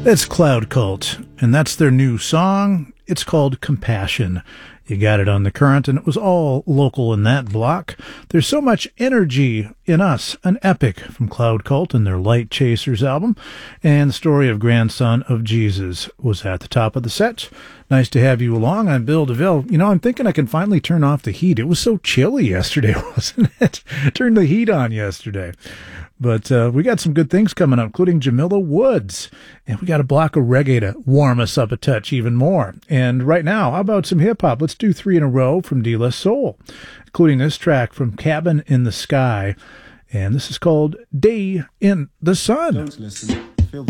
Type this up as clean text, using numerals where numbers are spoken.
That's Cloud Cult, and that's their new song. It's called Compassion. You got it on The Current, and it was all local in that block. There's so much energy in us, an epic from Cloud Cult and their Light Chasers album, and the story of Grandson of Jesus was at the top of the set. Nice to have you along. I'm Bill DeVille. You know, I'm thinking I can finally turn off the heat. It was so chilly yesterday, wasn't it? Turned the heat on yesterday. But we got some good things coming up, including Jamila Woods. And we got a block of reggae to warm us up a touch even more. And right now, how about some hip-hop? Let's do 3 in a row from De La Soul, including this track from Cabin in the Sky. And this is called Day in the Sun. Don't listen.